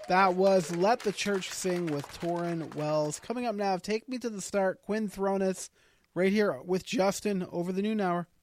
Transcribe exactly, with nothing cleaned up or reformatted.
That was Let the Church Sing with Torrin Wells. Coming up now, Take Me to the Start, Quinn Thronis, right here with Justin over the noon hour.